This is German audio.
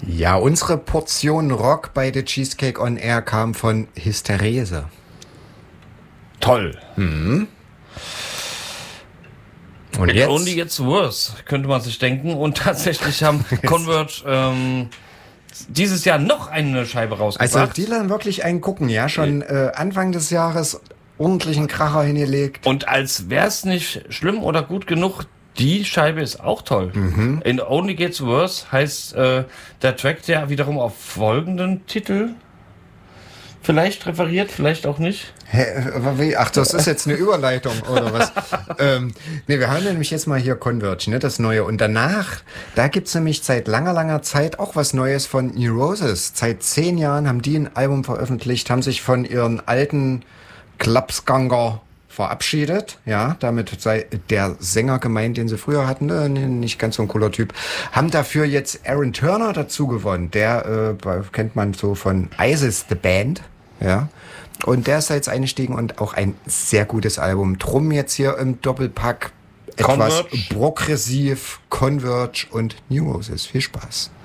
Ja, unsere Portion Rock bei The Cheesecake on Air kam von Hysterese. Toll. Und It jetzt? only gets worse, könnte man sich denken. Und tatsächlich haben Converge dieses Jahr noch eine Scheibe rausgebracht. Also die lassen wirklich einen gucken, ja, schon Anfang des Jahres ordentlichen Kracher hingelegt. Und als wäre es nicht schlimm oder gut genug, die Scheibe ist auch toll. In Only Gets Worse heißt der Track, der wiederum auf folgenden Titel vielleicht referiert, vielleicht auch nicht. Ach, das ist jetzt eine Überleitung, oder was? Nee, wir haben ja nämlich jetzt mal hier Converge, ne, das Neue. Und danach, da gibt's nämlich seit langer Zeit auch was Neues von Neurosis. Seit 10 Jahren haben die ein Album veröffentlicht, haben sich von ihren alten Klapsganger verabschiedet. Ja, damit sei der Sänger gemeint, den sie früher hatten, nicht ganz so ein cooler Typ. Haben dafür jetzt Aaron Turner dazu gewonnen. Der kennt man so von ISIS, The Band. Ja. Und der ist da jetzt eingestiegen und auch ein sehr gutes Album. Drum jetzt hier im Doppelpack etwas Converge. progressiv, Converge und Neurosis. Viel Spaß.